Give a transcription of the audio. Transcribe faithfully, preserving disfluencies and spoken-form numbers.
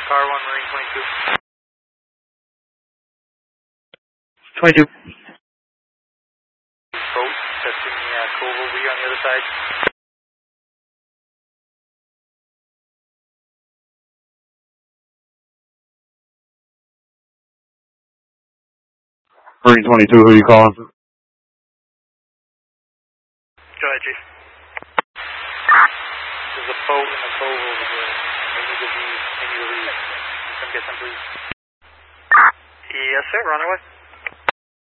Car one, Marine twenty-two. twenty-two. Boat, testing the uh, cove over here on the other side. Marine twenty-two, who are you calling? Go ahead, Chief. There's a boat in the cove over there. They need to be, they need to leave. Come get them, please. Yes, sir, we're on our way.